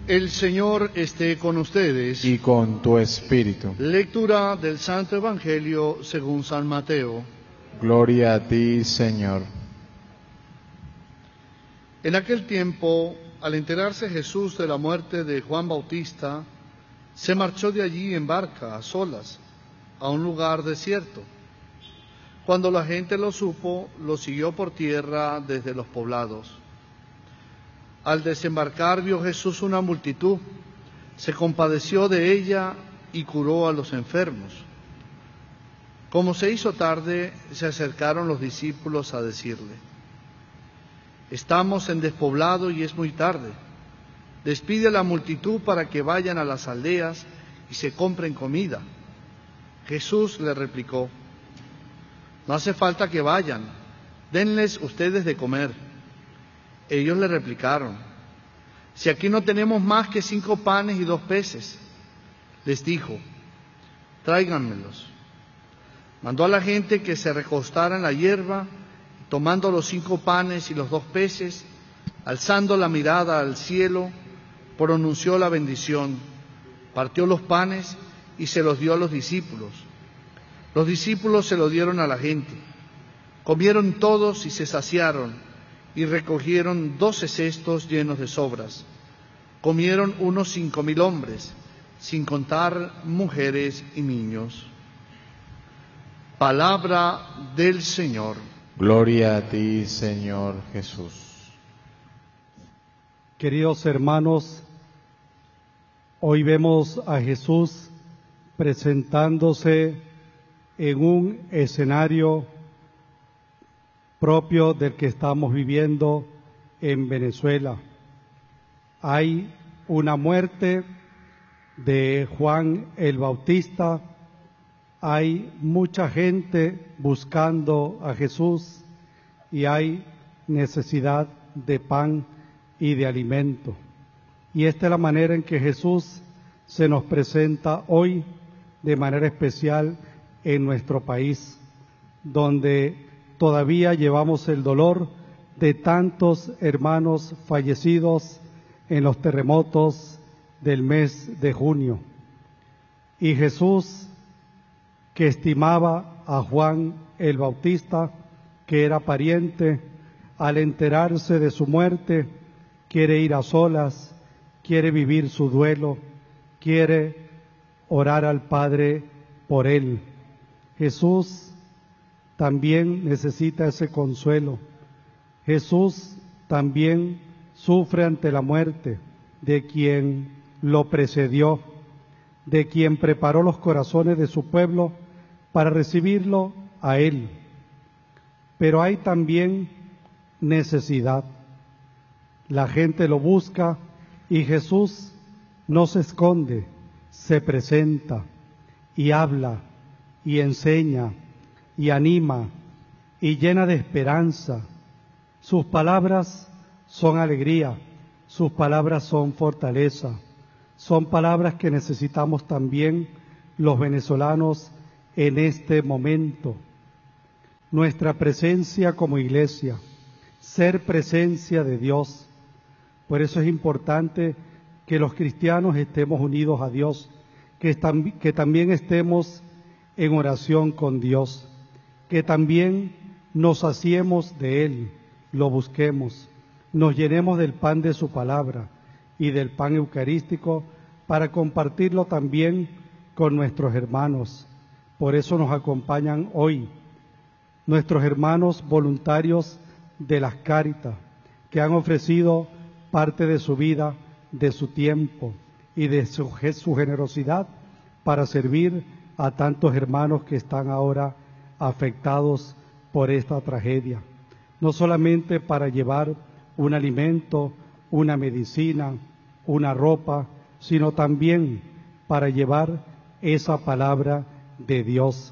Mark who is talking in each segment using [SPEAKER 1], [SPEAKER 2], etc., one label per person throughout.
[SPEAKER 1] El Señor esté con ustedes.
[SPEAKER 2] Y con tu espíritu.
[SPEAKER 1] Lectura del Santo Evangelio según San Mateo.
[SPEAKER 2] Gloria a ti, Señor.
[SPEAKER 1] En aquel tiempo, al enterarse Jesús de la muerte de Juan Bautista, se marchó de allí en barca, a solas, a un lugar desierto. Cuando la gente lo supo, lo siguió por tierra desde los poblados. Al desembarcar vio Jesús una multitud, se compadeció de ella y curó a los enfermos. Como se hizo tarde, se acercaron los discípulos a decirle: estamos en despoblado y es muy tarde. Despide a la multitud para que vayan a las aldeas y se compren comida. Jesús le replicó: no hace falta que vayan, denles ustedes de comer. Ellos le replicaron: si aquí no tenemos más que 5 panes y 2 peces. Les dijo: tráiganmelos. Mandó a la gente que se recostara en la hierba, y tomando los 5 panes y los 2 peces, alzando la mirada al cielo, pronunció la bendición, partió los panes y se los dio a los discípulos. Los discípulos se lo dieron a la gente. Comieron todos y se saciaron, y recogieron 12 cestos llenos de sobras. Comieron unos 5.000 hombres, sin contar mujeres y niños. Palabra del Señor.
[SPEAKER 2] Gloria a ti, Señor Jesús.
[SPEAKER 3] Queridos hermanos, hoy vemos a Jesús presentándose en un escenario propio del que estamos viviendo en Venezuela. Hay una muerte de Juan el Bautista, hay mucha gente buscando a Jesús y hay necesidad de pan y de alimento. Y esta es la manera en que Jesús se nos presenta hoy de manera especial en nuestro país, donde todavía llevamos el dolor de tantos hermanos fallecidos en los terremotos del mes de junio. Y Jesús, que estimaba a Juan el Bautista, que era pariente, al enterarse de su muerte, quiere ir a solas, quiere vivir su duelo, quiere orar al Padre por él. Jesús también necesita ese consuelo. Jesús también sufre ante la muerte de quien lo precedió, de quien preparó los corazones de su pueblo para recibirlo a él. Pero hay también necesidad. La gente lo busca y Jesús no se esconde, se presenta y habla y enseña y anima y llena de esperanza. Sus palabras son alegría, sus palabras son fortaleza, son palabras que necesitamos también los venezolanos en este momento. Nuestra presencia como iglesia, ser presencia de Dios. Por eso es importante que los cristianos estemos unidos a Dios, que también estemos en oración con Dios, que también nos saciemos de Él, lo busquemos, nos llenemos del pan de su palabra y del pan eucarístico para compartirlo también con nuestros hermanos. Por eso nos acompañan hoy nuestros hermanos voluntarios de las Cáritas, que han ofrecido parte de su vida, de su tiempo y de su generosidad para servir a tantos hermanos que están ahora afectados por esta tragedia. No solamente para llevar un alimento, una medicina, una ropa, sino también para llevar esa palabra de Dios.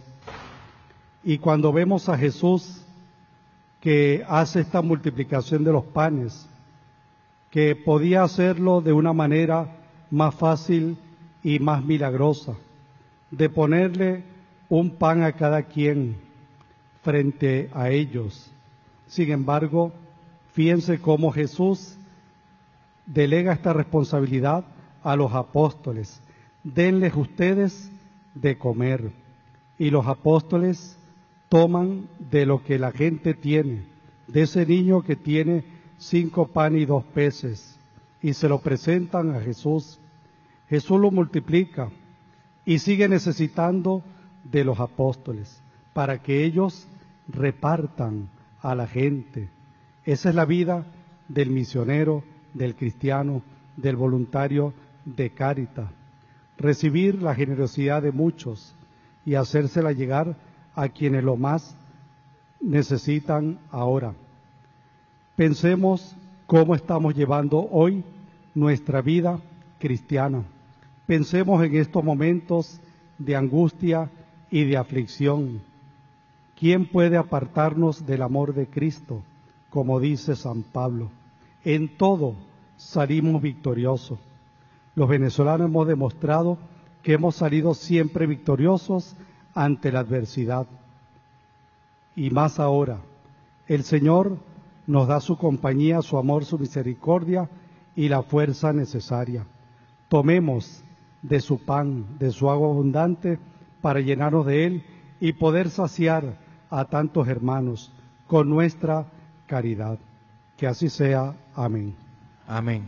[SPEAKER 3] Y cuando vemos a Jesús que hace esta multiplicación de los panes, que podía hacerlo de una manera más fácil y más milagrosa, de ponerle un pan a cada quien frente a ellos. Sin embargo, fíjense cómo Jesús delega esta responsabilidad a los apóstoles. Denles ustedes de comer. Y los apóstoles toman de lo que la gente tiene, de ese niño que tiene 5 panes y 2 peces, y se lo presentan a Jesús. Jesús lo multiplica y sigue necesitando de los apóstoles para que ellos repartan a la gente. Esa es la vida del misionero, del cristiano, del voluntario de Cáritas. Recibir la generosidad de muchos y hacérsela llegar a quienes lo más necesitan ahora. Pensemos cómo estamos llevando hoy nuestra vida cristiana. Pensemos en estos momentos de angustia y de aflicción. ¿Quién puede apartarnos del amor de Cristo? Como dice San Pablo, en todo salimos victoriosos. Los venezolanos hemos demostrado que hemos salido siempre victoriosos ante la adversidad. Y más ahora, el Señor nos da su compañía, su amor, su misericordia y la fuerza necesaria. Tomemos de su pan, de su agua abundante, para llenarnos de él y poder saciar a tantos hermanos con nuestra caridad. Que así sea. Amén.
[SPEAKER 2] Amén.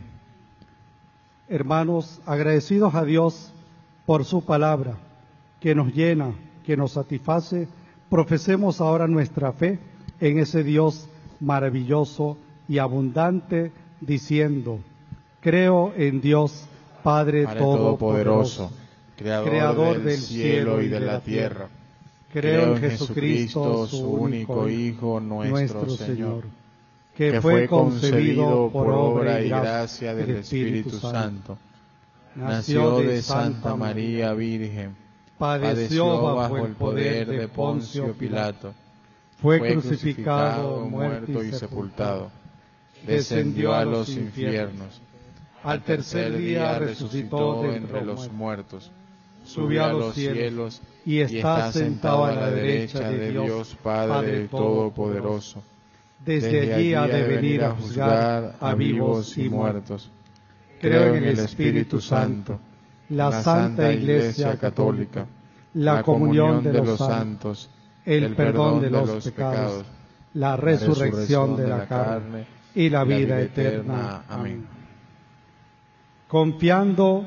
[SPEAKER 3] Hermanos, agradecidos a Dios por su palabra, que nos llena, que nos satisface, profesemos ahora nuestra fe en ese Dios maravilloso y abundante, diciendo: creo en Dios, Padre Todopoderoso, Creador del cielo y de la tierra. Creo en Jesucristo, su único Hijo, nuestro Señor, que fue concebido por obra y gracia del Espíritu Santo. Nació de Santa María Virgen, padeció bajo el poder de Poncio Pilato, fue crucificado, muerto y sepultado, descendió a los infiernos, al tercer día resucitó de entre los muertos, subió a los cielos y está sentado a la derecha de Dios Padre Todopoderoso. Desde allí ha de venir a juzgar a vivos y muertos. Creo en el Espíritu Santo, la Santa Iglesia Católica, la comunión de los santos, el perdón de los pecados, la resurrección de la carne y la vida eterna. Amén. Confiando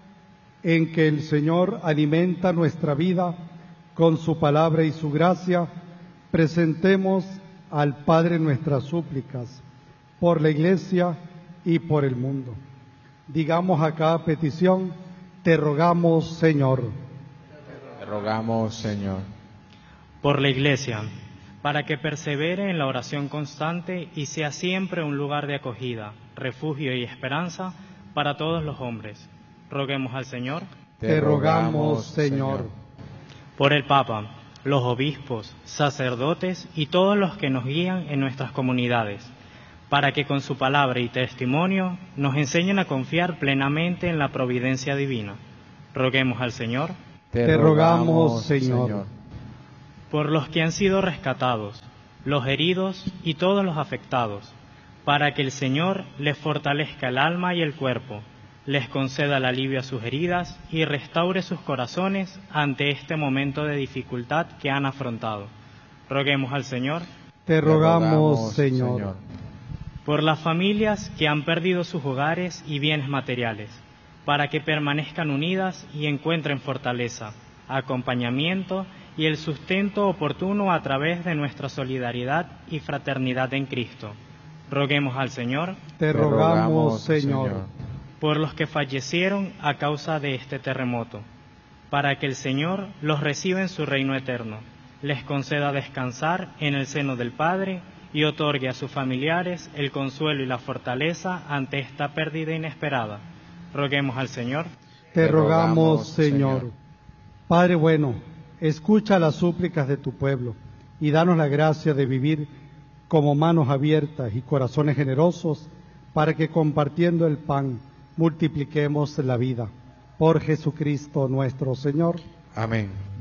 [SPEAKER 3] en que el Señor alimenta nuestra vida con su palabra y su gracia, presentemos al Padre nuestras súplicas por la Iglesia y por el mundo. Digamos a cada petición: te rogamos, Señor.
[SPEAKER 2] Te rogamos, Señor.
[SPEAKER 4] Por la Iglesia, para que persevere en la oración constante y sea siempre un lugar de acogida, refugio y esperanza para todos los hombres. Roguemos al Señor.
[SPEAKER 3] Te rogamos, Señor.
[SPEAKER 4] Por el Papa, los obispos, sacerdotes y todos los que nos guían en nuestras comunidades, para que con su palabra y testimonio nos enseñen a confiar plenamente en la providencia divina. Roguemos al Señor.
[SPEAKER 3] Te rogamos, Señor.
[SPEAKER 4] Por los que han sido rescatados, los heridos y todos los afectados, para que el Señor les fortalezca el alma y el cuerpo, les conceda el alivio a sus heridas y restaure sus corazones ante este momento de dificultad que han afrontado. Roguemos al Señor.
[SPEAKER 3] Te rogamos, Señor.
[SPEAKER 4] Por las familias que han perdido sus hogares y bienes materiales, para que permanezcan unidas y encuentren fortaleza, acompañamiento y el sustento oportuno a través de nuestra solidaridad y fraternidad en Cristo. Roguemos al Señor.
[SPEAKER 3] Te rogamos, Señor.
[SPEAKER 4] Por los que fallecieron a causa de este terremoto, para que el Señor los reciba en su reino eterno, les conceda descansar en el seno del Padre y otorgue a sus familiares el consuelo y la fortaleza ante esta pérdida inesperada. Roguemos al Señor.
[SPEAKER 3] Te rogamos, Señor. Padre bueno, escucha las súplicas de tu pueblo y danos la gracia de vivir como manos abiertas y corazones generosos, para que compartiendo el pan multipliquemos la vida. Por Jesucristo nuestro Señor.
[SPEAKER 2] Amén.